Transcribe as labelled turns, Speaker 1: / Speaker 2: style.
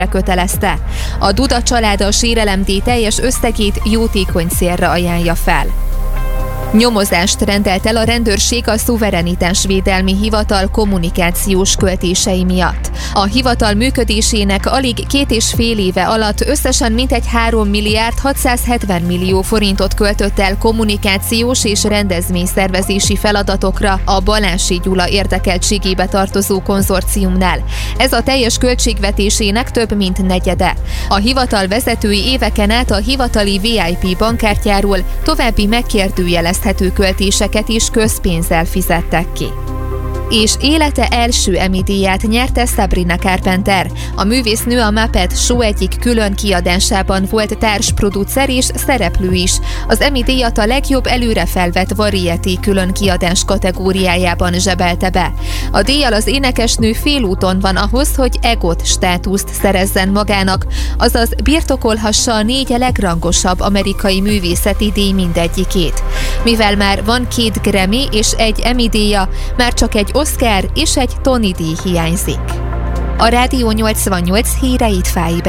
Speaker 1: kötelezte. A Duda család a sérelemdíj teljes összegét jótékony célra ajánlja fel. Nyomozást rendelt el a rendőrség a Szuverenitásvédelmi Hivatal kommunikációs költései miatt. A hivatal működésének alig 2,5 éve alatt összesen mintegy 3 milliárd 670 millió forintot költött el kommunikációs és rendezvényszervezési feladatokra a Balássy Gyula érdekeltségébe tartozó konzorciumnál. Ez a teljes költségvetésének több mint negyede. A hivatal vezetői éveken át a hivatali VIP bankkártyáról további megkérdőjelezhető költéseket is közpénzzel fizettek ki. És élete első Emmy-díját nyerte Sabrina Carpenter. A művésznő a Muppet Show egyik külön kiadásában volt társproducer és szereplő is. Az Emmy-díjat a legjobb előre felvett variety külön kiadás kategóriájában zsebelte be. A díjjal az énekesnő félúton van ahhoz, hogy EGOT státuszt szerezzen magának, azaz birtokolhassa a 4 legrangosabb amerikai művészeti díj mindegyikét. Mivel már van 2 Grammy és 1 Emmy-díja, már csak egy Oscar és egy Tony-díj hiányzik. A Rádió 88 híreit Fáy